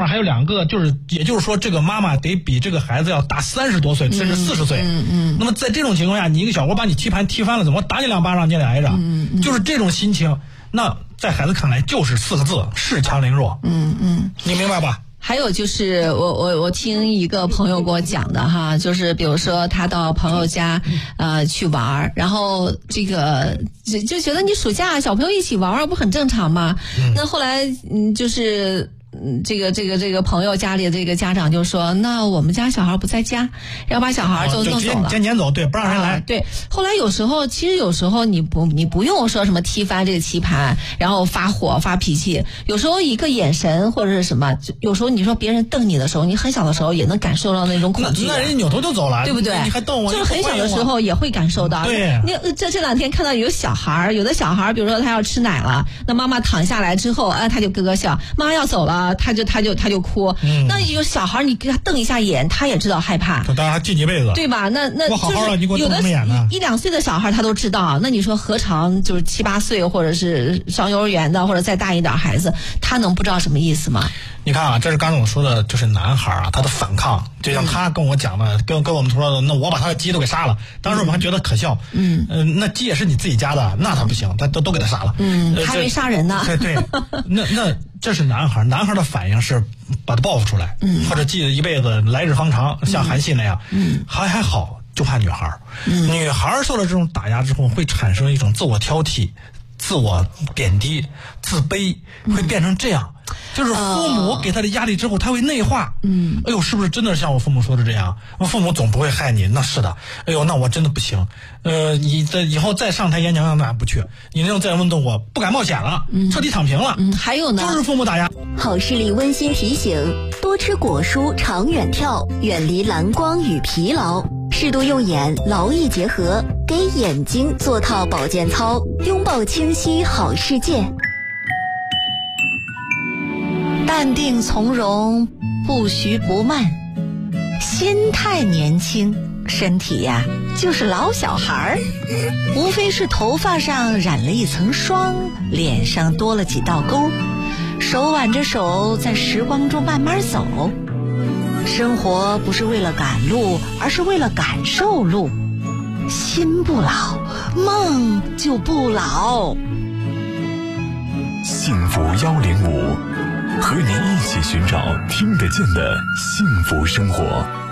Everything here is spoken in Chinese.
还有2个，也就是说这个妈妈得比这个孩子要大30多岁，甚至40岁。那么在这种情况下，你一个小伙把你踢盘踢翻了，怎么打你2巴掌你也得挨着？就是这种心情，那在孩子看来就是4个字：恃强凌弱。你明白吧？ 还有就是我听一个朋友给我讲的哈，就是比如说他到朋友家去玩，然后这个就觉得你暑假小朋友一起玩不很正常吗？那后来就是这个朋友家里的这个家长就说，那我们家小孩不在家，要把小孩就弄走了， 撵走，对，不让人来。 对，后来其实有时候你不用说什么踢翻这个棋盘，然后发火发脾气，有时候一个眼神或者是什么，有时候你说别人瞪你的时候，你很小的时候也能感受到那种恐惧。 那人家扭头就走了， 对不对？ 你还瞪我， 就是很小的时候也会感受到。 对， 你这2天看到有的小孩，比如说他要吃奶了，那妈妈躺下来之后，他就咯咯笑，妈妈要走了，他就哭。那有小孩你给他瞪一下眼，他也知道害怕。 当然还记一辈子， 对吧？那我好好的，你给我有的瞪眼呢。 1、2岁的小孩他都知道，那你说何尝就是7、8岁或者是上幼儿园的或者再大一点孩子，他能不知道什么意思吗？ 你看啊，这是刚才我说的，就是男孩啊，他的反抗，就像他跟我讲的，跟我们说的，那我把他的鸡都给杀了。当时我们还觉得可笑。那鸡也是你自己家的，那他不行，他都给他杀了。 还没杀人呢。 对，那这是男孩的反应是把他报复出来，或者记一辈子来日方长，像韩信那样。还好，就怕女孩。女孩受了这种打压之后，会产生一种自我挑剔、自我贬低、自卑，会变成这样。就是父母给他的压力之后，他会内化。哎呦，是不是真的像我父母说的这样？我父母总不会害你，那是的。哎呦，那我真的不行。你以后再上台演讲，那不去。你那种再问动我，不敢冒险了，彻底躺平了。 还有呢， 就是父母打压。 好视力温馨提醒：多吃果蔬，长远眺，远离蓝光与疲劳。适度用眼，劳逸结合，给眼睛做套保健操，拥抱清晰好世界。 淡定从容，不徐不慢，心态年轻，身体呀就是老小孩儿，无非是头发上染了一层霜，脸上多了几道沟，手挽着手在时光中慢慢走。生活不是为了赶路，而是为了感受路。心不老，梦就不老。 幸福105，和您一起寻找听得见的幸福生活。